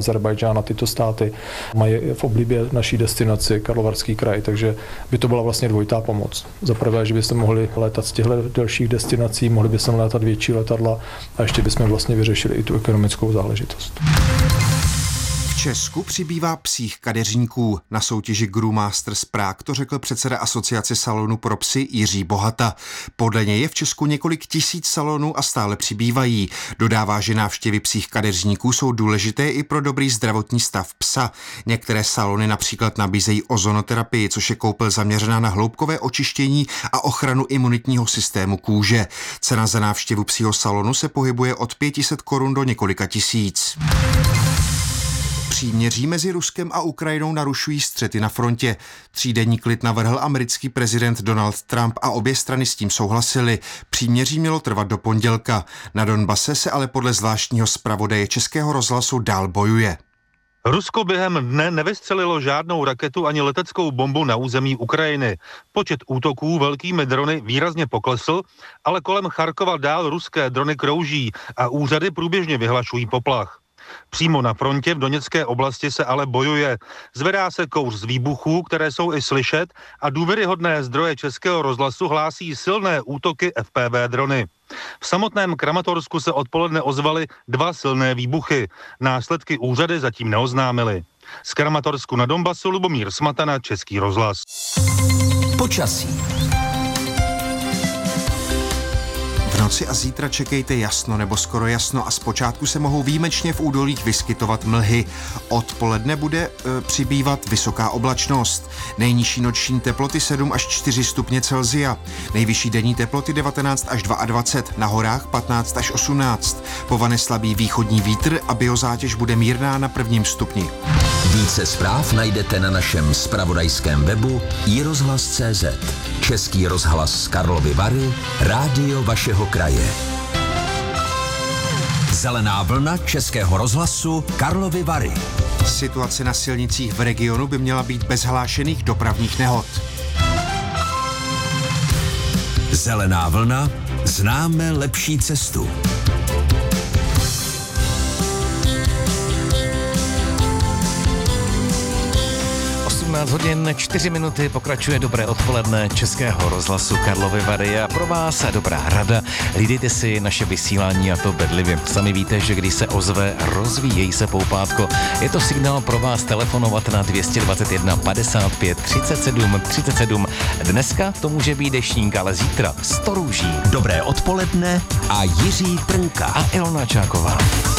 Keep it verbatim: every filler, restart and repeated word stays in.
Azerbajdžán a tyto státy mají v oblibě naší destinaci Karlovarský kraj, takže by to byla vlastně dvojitá pomoc. Za prvé, že byste mohli létat z těchto dalších destinací, mohli byste létat větší letadla a ještě bychom vlastně vyřešili i tu ekonomickou záležitost. V Česku přibývá psích kadeřníků. Na soutěži Groommasters Prague to řekl předseda Asociace salonů pro psy Jiří Bohata. Podle něj je v Česku několik tisíc salonů a stále přibývají. Dodává, že návštěvy psích kadeřníků jsou důležité i pro dobrý zdravotní stav psa. Některé salony například nabízejí ozonoterapii, což je koupel zaměřená na hloubkové očištění a ochranu imunitního systému kůže. Cena za návštěvu psího salonu se pohybuje od pět set korun do několika tisíc. Příměří mezi Ruskem a Ukrajinou narušují střety na frontě. Třídenní klid navrhl americký prezident Donald Trump a obě strany s tím souhlasily. Příměří mělo trvat do pondělka. Na Donbase se ale podle zvláštního zpravodaje Českého rozhlasu dál bojuje. Rusko během dne nevystřelilo žádnou raketu ani leteckou bombu na území Ukrajiny. Počet útoků velkými drony výrazně poklesl, ale kolem Charkova dál ruské drony krouží a úřady průběžně vyhlašují poplach. Přímo na frontě v Doněcké oblasti se ale bojuje. Zvedá se kouř z výbuchů, které jsou i slyšet a důvěryhodné zdroje Českého rozhlasu hlásí silné útoky F P V drony. V samotném Kramatorsku se odpoledne ozvaly dva silné výbuchy. Následky úřady zatím neoznámily. Z Kramatorsku na Donbasu Lubomír Smatana, Český rozhlas. Počasí. V noci a zítra čekejte jasno nebo skoro jasno a zpočátku se mohou výjimečně v údolích vyskytovat mlhy. Odpoledne bude e, přibývat vysoká oblačnost. Nejnižší noční teploty sedm až čtyři stupně Celsia. Nejvyšší denní teploty devatenáct až dvacet dva, na horách patnáct až osmnáct. Povane slabý východní vítr a biozátěž bude mírná na prvním stupni. Více zpráv najdete na našem zpravodajském webu i rozhlas tečka cé zet. Český rozhlas z Karlovy Vary, rádio vašeho kraje. Zelená vlna Českého rozhlasu Karlovy Vary. Situace na silnicích v regionu by měla být bez hlášených dopravních nehod. Zelená vlna, známe lepší cestu. osmnáct hodin čtyři minuty, pokračuje dobré odpoledne Českého rozhlasu Karlovy Vary a pro vás dobrá rada. Hlídejte si naše vysílání a to bedlivě. Sami víte, že když se ozve, rozvíjejí se poupátko. Je to signál pro vás telefonovat na dvě stě dvacet jedna padesát pět třicet sedm třicet sedm. Dneska to může být deštník, ale zítra sto růží. Dobré odpoledne a Jiří Trnka A Ilona Čáková.